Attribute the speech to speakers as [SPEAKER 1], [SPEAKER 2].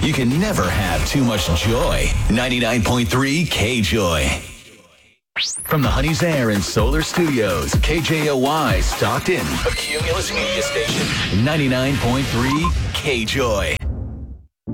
[SPEAKER 1] You can never have too much joy. 99.3 K-Joy. From the Honey's Air and Solar Studios, KJOY Stockton, a Cumulus media station. 99.3 K-Joy.